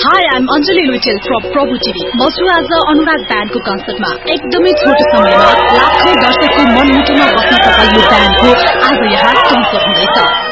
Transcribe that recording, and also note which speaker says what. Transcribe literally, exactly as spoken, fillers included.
Speaker 1: Hi, I'm Anjali Luitel from Prabhu T V. म छु आज अनुराग ब्यान्डको कन्सर्टमा एकदमै छोटो समयमा लाखौं दर्शकको मनमुटुमा बस्न सक्ने यो ब्यान्डको आज यहाँ कन्सर्ट हुँदैछ।